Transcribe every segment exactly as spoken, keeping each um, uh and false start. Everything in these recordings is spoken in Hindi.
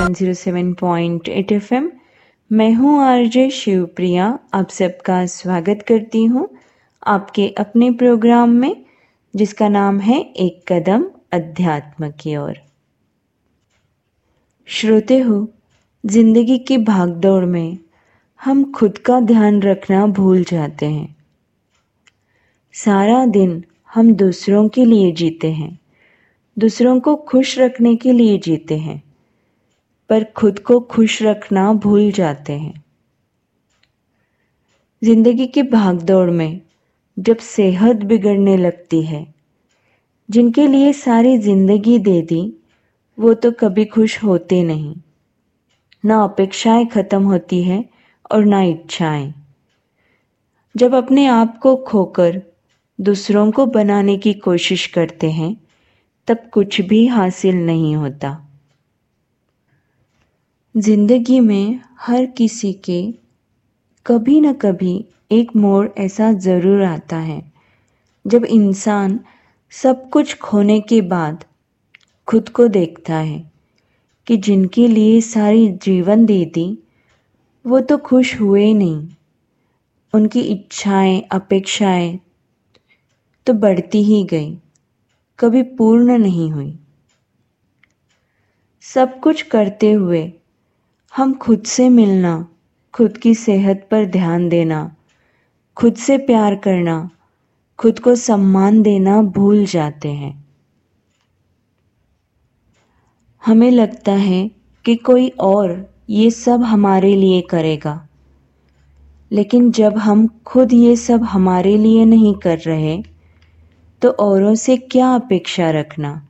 One zero seven point eight F M. मैं हूँ आरजे शिवप्रिया, आप सबका स्वागत करती हूँ आपके अपने प्रोग्राम में जिसका नाम है एक कदम अध्यात्म की ओर। श्रोते हो, जिंदगी की भागदौड़ में हम खुद का ध्यान रखना भूल जाते हैं। सारा दिन हम दूसरों के लिए जीते हैं, दूसरों को खुश रखने के लिए जीते हैं, पर खुद को खुश रखना भूल जाते हैं। जिंदगी की भागदौड़ में जब सेहत बिगड़ने लगती है, जिनके लिए सारी जिंदगी दे दी वो तो कभी खुश होते नहीं। ना अपेक्षाएं खत्म होती है और ना इच्छाएं। जब अपने आप को खोकर दूसरों को बनाने की कोशिश करते हैं तब कुछ भी हासिल नहीं होता। जिंदगी में हर किसी के कभी न कभी एक मोड़ ऐसा ज़रूर आता है जब इंसान सब कुछ खोने के बाद खुद को देखता है कि जिनके लिए सारी जीवन दे दी वो तो खुश हुए नहीं। उनकी इच्छाएं, अपेक्षाएं तो बढ़ती ही गई, कभी पूर्ण नहीं हुई। सब कुछ करते हुए हम खुद से मिलना, खुद की सेहत पर ध्यान देना, खुद से प्यार करना, खुद को सम्मान देना भूल जाते हैं। हमें लगता है कि कोई और ये सब हमारे लिए करेगा, लेकिन जब हम खुद ये सब हमारे लिए नहीं कर रहे तो औरों से क्या अपेक्षा रखना।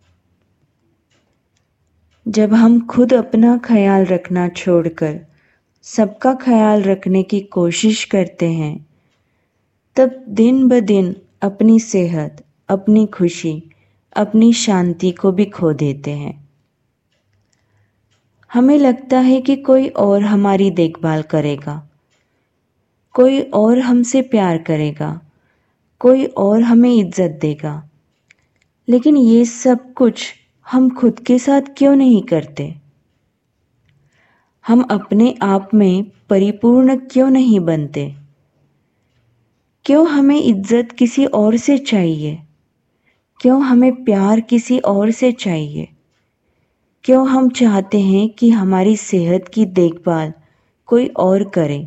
जब हम खुद अपना ख्याल रखना छोड़कर सबका ख्याल रखने की कोशिश करते हैं तब दिन ब दिन अपनी सेहत, अपनी खुशी, अपनी शांति को भी खो देते हैं। हमें लगता है कि कोई और हमारी देखभाल करेगा, कोई और हमसे प्यार करेगा, कोई और हमें इज्जत देगा, लेकिन ये सब कुछ हम खुद के साथ क्यों नहीं करते? हम अपने आप में परिपूर्ण क्यों नहीं बनते? क्यों हमें इज्जत किसी और से चाहिए? क्यों हमें प्यार किसी और से चाहिए? क्यों हम चाहते हैं कि हमारी सेहत की देखभाल कोई और करे?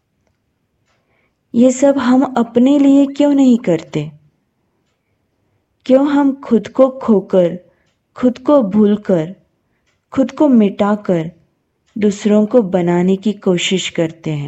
ये सब हम अपने लिए क्यों नहीं करते? क्यों हम खुद को खोकर, खुद को भूलकर, खुद को मिटाकर दूसरों को बनाने की कोशिश करते हैं?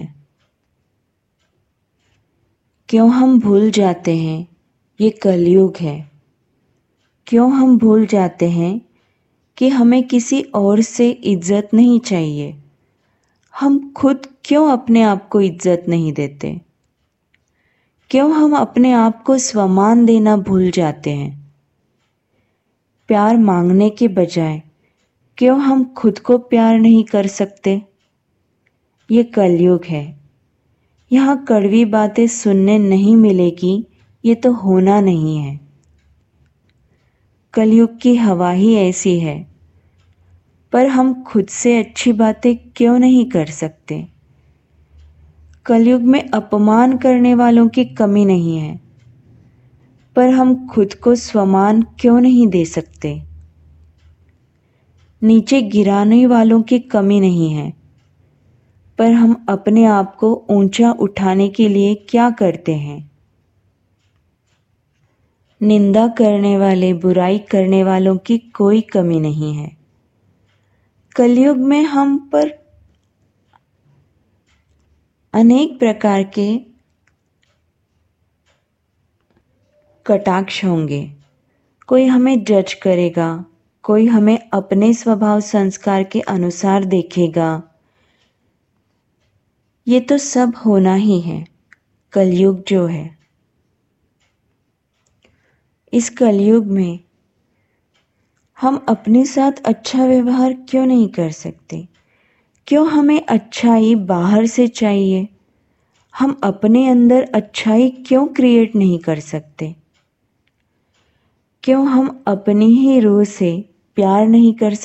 क्यों हम भूल जाते हैं ये कलयुग है? क्यों हम भूल जाते हैं कि हमें किसी और से इज्जत नहीं चाहिए? हम खुद क्यों अपने आप को इज्जत नहीं देते? क्यों हम अपने आप को सम्मान देना भूल जाते हैं? प्यार मांगने के बजाय क्यों हम खुद को प्यार नहीं कर सकते? ये कलयुग है। यहाँ कड़वी बातें सुनने नहीं मिलेगी, ये तो होना नहीं है। कलयुग की हवा ही ऐसी है, पर हम खुद से अच्छी बातें क्यों नहीं कर सकते? कलयुग में अपमान करने वालों की कमी नहीं है, पर हम खुद को सम्मान क्यों नहीं दे सकते? नीचे गिराने वालों की कमी नहीं है, पर हम अपने आप को ऊंचा उठाने के लिए क्या करते हैं? निंदा करने वाले, बुराई करने वालों की कोई कमी नहीं है। कलयुग में हम पर अनेक प्रकार के कटाक्ष होंगे। कोई हमें जज करेगा, कोई हमें अपने स्वभाव संस्कार के अनुसार देखेगा। ये तो सब होना ही है। कलयुग जो है, इस कलयुग में हम अपने साथ अच्छा व्यवहार क्यों नहीं कर सकते? क्यों हमें अच्छाई बाहर से चाहिए? हम अपने अंदर अच्छाई क्यों क्रिएट नहीं कर सकते? क्यों हम अपनी ही रूह से प्यार नहीं कर